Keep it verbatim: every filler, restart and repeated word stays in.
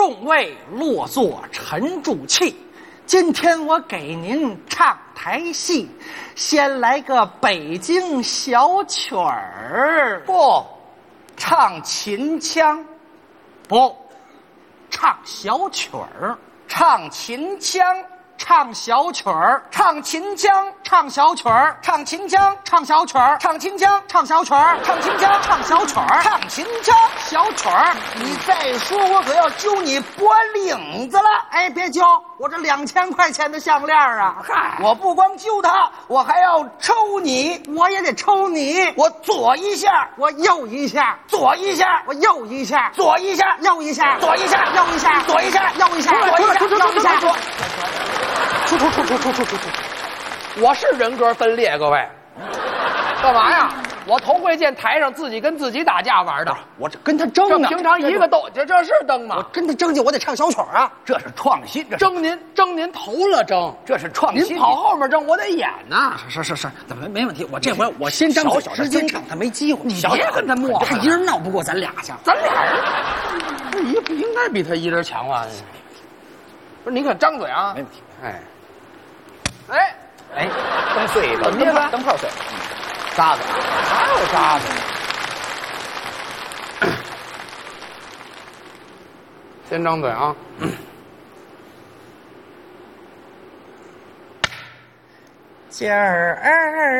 众位落座沉住气，今天我给您唱台戏，先来个北京小曲儿。 不，唱秦腔。 不，唱小曲儿。 唱秦腔。 唱小曲儿， 唱秦腔， 唱小曲儿， 唱秦腔， 唱小曲儿， 唱秦腔， 唱小曲儿， 唱秦腔， 唱小曲儿， 唱秦腔， 小曲儿。 你再说，我可要揪你脖领子了！ 哎，别揪，我这两千块钱的项链啊！ 嗨，我不光揪它，我还要抽你， 我也得抽你。 我左一下， 我右一下， 左一下， 我右一下， 左一下， 右一下， 左一下， 右一下， 左一下， 右一下， 左一下， 右一下，左。 出出出出出出出出！我是人格分裂，各位，干嘛呀？我头回见台上自己跟自己打架玩的， 我这跟他争呢。 这平常一个斗，这这是争吗？ 我跟他争去，我得唱小曲儿啊。 这是创新，这争您争您头了争，这是创新。您跑后面争，我得演呐。 是是是，怎么没问题？我这回我先争小小时间场他没机会。 你别跟他磨， 他一人闹不过咱俩去。 咱俩人，这一不应该比他一人强啊？不是，你可张嘴啊！ 没问题。 哎。哎哎， 灯碎了， 灯泡灯泡碎，渣子，哪有渣子？先张嘴啊！ 今儿